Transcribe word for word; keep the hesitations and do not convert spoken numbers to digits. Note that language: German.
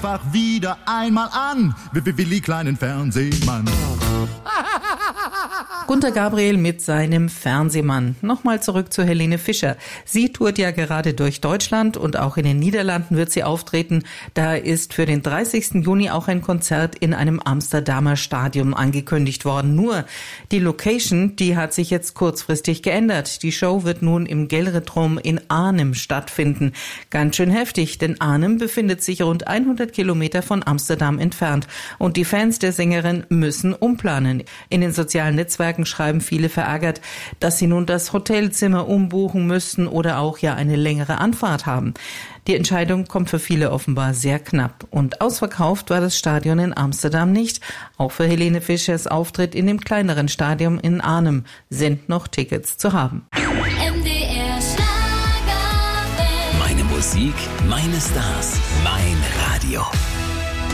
einfach wieder einmal an. Willi kleinen Fernsehmann. Gunter Gabriel mit seinem Fernsehmann. Nochmal zurück zu Helene Fischer. Sie tourt ja gerade durch Deutschland und auch in den Niederlanden wird sie auftreten. Da ist für den dreißigsten Juni auch ein Konzert in einem Amsterdamer Stadion angekündigt worden. Nur die Location, die hat sich jetzt kurzfristig geändert. Die Show wird nun im Gelredrom in Arnhem stattfinden. Ganz schön heftig, denn Arnhem befindet sich rund hundert Kilometer von Amsterdam entfernt. Und die Fans der Sängerin müssen umplanen. In den sozialen Netzwerken schreiben viele verärgert, dass sie nun das Hotelzimmer umbuchen müssten oder auch ja eine längere Anfahrt haben. Die Entscheidung kommt für viele offenbar sehr knapp. Und ausverkauft war das Stadion in Amsterdam nicht. Auch für Helene Fischers Auftritt in dem kleineren Stadion in Arnhem sind noch Tickets zu haben. M D R Schlager. Meine Musik, meine Stars, mein Radio.